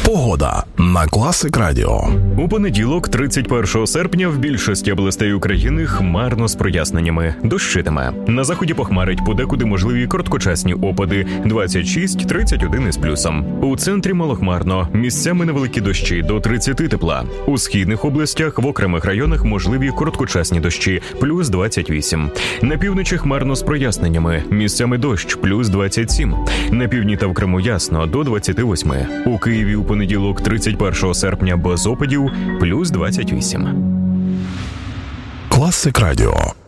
Погода на Класик Радіо. У понеділок, 31 серпня, в більшості областей України хмарно з проясненнями. Дощитиме. На заході похмарить, подекуди можливі короткочасні опади. 26-31 із плюсом. У центрі малохмарно. Місцями невеликі дощі до 30 тепла. У східних областях в окремих районах можливі короткочасні дощі. Плюс 28. На півночі хмарно з проясненнями. Місцями дощ. Плюс 27. На півдні та в Криму ясно. До 28. У Києві у понеділок, 31 серпня, без опадів, плюс 28. Класик Радіо.